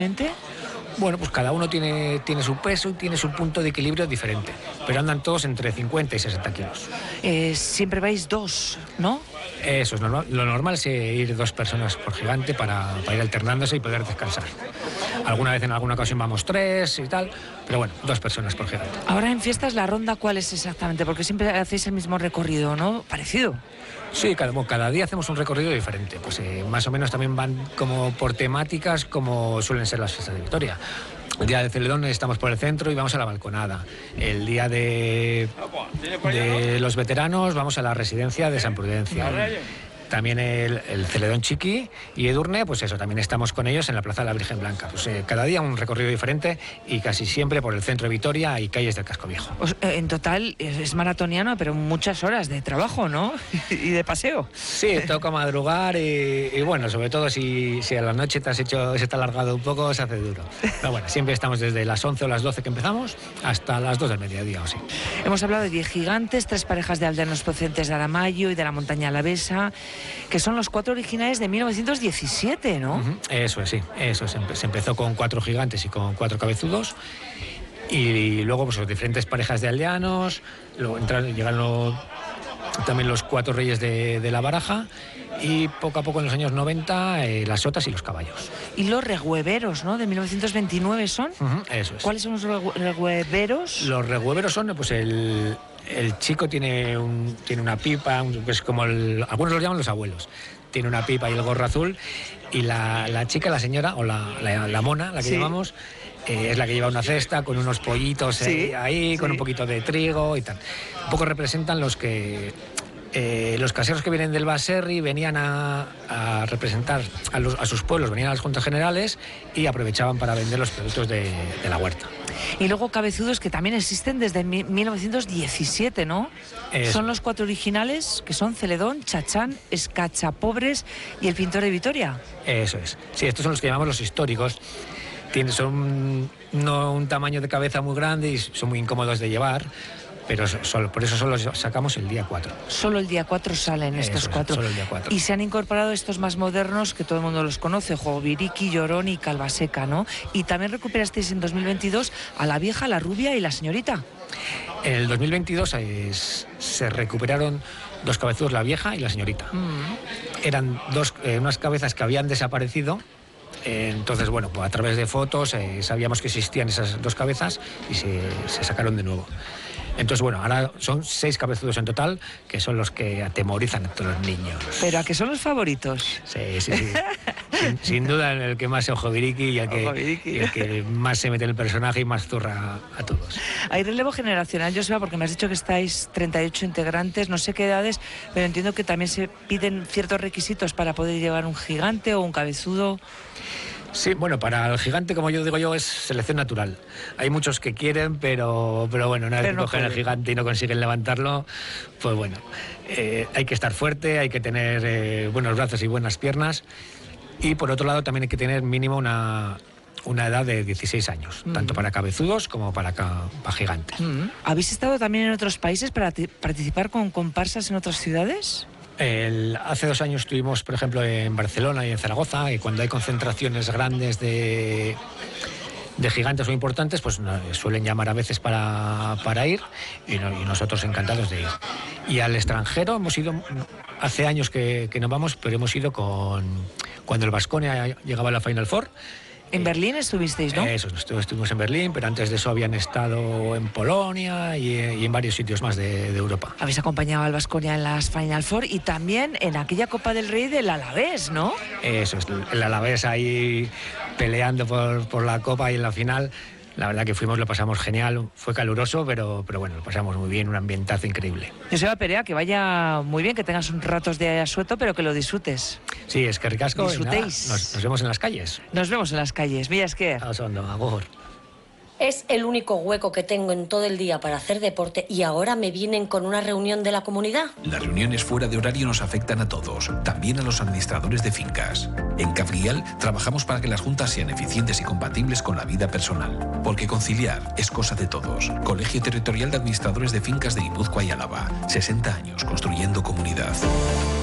Bueno, pues cada uno tiene su peso y tiene su punto de equilibrio diferente, pero andan todos entre 50 y 60 kilos. Siempre vais dos, ¿no? Eso es normal. Lo normal es ir 2 personas por gigante para ir alternándose y poder descansar. Alguna vez en alguna ocasión vamos 3 y tal, pero bueno, 2 personas por gigante. Ahora en fiestas, ¿la ronda cuál es exactamente? Porque siempre hacéis el mismo recorrido, ¿no? Parecido. Sí, cada día hacemos un recorrido diferente. Pues más o menos también van como por temáticas, como suelen ser las fiestas de Vitoria. El día de Celedón estamos por el centro y vamos a la Balconada. El día de los veteranos vamos a la residencia de San Prudencia. También el Celedón Chiqui y Edurne, pues eso, también estamos con ellos en la Plaza de la Virgen Blanca. Pues cada día un recorrido diferente y casi siempre por el centro de Vitoria y calles del Casco Viejo. En total es maratoniano, pero muchas horas de trabajo, ¿no? Y de paseo. Sí, toca madrugar y bueno, sobre todo si a la noche se te ha alargado un poco, se hace duro. Pero bueno, siempre estamos desde las 11 o las 12 que empezamos hasta las 2 del mediodía o sí. Hemos hablado de 10 gigantes, 3 parejas de aldeanos procedentes de Aramayo y de la montaña alavesa, que son los 4 originales de 1917, ¿no? Eso es, sí. Eso es. Se empezó con 4 gigantes y con 4 cabezudos. Y luego pues diferentes parejas de aldeanos. Luego llegaron también los 4 reyes de la baraja. Y poco a poco en los años 90 las sotas y los caballos. Y los regüeveros, ¿no? De 1929 son. Eso es. ¿Cuáles son los regüeveros? Los regüeveros son, pues el chico tiene una pipa, pues como algunos los llaman los abuelos. Tiene una pipa y el gorro azul. Y la chica, la señora, o la mona, la que llamamos, es la que lleva una cesta con unos pollitos ahí, con un poquito de trigo y tal. Un poco representan los caseros que vienen del Baserri venían a representar a sus pueblos, venían a las juntas generales y aprovechaban para vender los productos de la huerta. Y luego cabezudos que también existen desde 1917, ¿no? Son los 4 originales, que son Celedón, Chachán, Escachapobres y el Pintor de Vitoria. Eso es. Sí, estos son los que llamamos los históricos. Son un tamaño de cabeza muy grande y son muy incómodos de llevar. Pero por eso solo sacamos el día 4. Solo el día 4 salen estos 4. Solo el día 4. Y se han incorporado estos más modernos, que todo el mundo los conoce, Joviriqui, Llorón y Calvaseca, ¿no? Y también recuperasteis en 2022 a la vieja, la rubia y la señorita. En el 2022 se recuperaron 2 cabezudos, la vieja y la señorita. Eran unas cabezas que habían desaparecido. Entonces, bueno, pues a través de fotos sabíamos que existían esas 2 cabezas y se sacaron de nuevo. Entonces, bueno, ahora son 6 cabezudos en total, que son los que atemorizan a todos los niños. ¿Pero a qué son los favoritos? Sí. sin duda el que más es Joviriqui y el que más se mete en el personaje y más zurra a todos. Hay relevo generacional, Joseba, porque me has dicho que estáis 38 integrantes, no sé qué edades, pero entiendo que también se piden ciertos requisitos para poder llevar un gigante o un cabezudo. Sí, bueno, para el gigante, como yo digo es selección natural. Hay muchos que quieren, pero bueno, una vez que cogen el gigante y no consiguen levantarlo, pues bueno, hay que estar fuerte, hay que tener buenos brazos y buenas piernas. Y por otro lado también hay que tener mínimo una edad de 16 años, tanto para cabezudos como para gigantes. ¿Habéis estado también en otros países para participar con comparsas en otras ciudades? Hace 2 años estuvimos, por ejemplo, en Barcelona y en Zaragoza, y cuando hay concentraciones grandes de gigantes o importantes, pues nos suelen llamar a veces para ir y nosotros encantados de ir. Y al extranjero hemos ido, hace años que no vamos, pero hemos ido cuando el Baskonia llegaba a la Final Four. En Berlín estuvisteis, ¿no? Eso, estuvimos en Berlín, pero antes de eso habían estado en Polonia y en varios sitios más de Europa. Habéis acompañado al Baskonia en las Final Four y también en aquella Copa del Rey del Alavés, ¿no? Eso, el Alavés ahí peleando por la Copa y en la final. La verdad que lo pasamos genial, fue caluroso, pero bueno, lo pasamos muy bien, un ambientazo increíble. Joseba Perea, que vaya muy bien, que tengas un ratos de asueto, pero que lo disfrutes. Sí, es que ricasco. Disfrutéis. Nos vemos en las calles. Nos vemos en las calles. Mila esker. A oso ondo, agur. Es el único hueco que tengo en todo el día para hacer deporte y ahora me vienen con una reunión de la comunidad. Las reuniones fuera de horario nos afectan a todos, también a los administradores de fincas. En Cafrial trabajamos para que las juntas sean eficientes y compatibles con la vida personal, porque conciliar es cosa de todos. Colegio Territorial de Administradores de Fincas de Guipúzcoa y Álava. 60 años construyendo comunidad.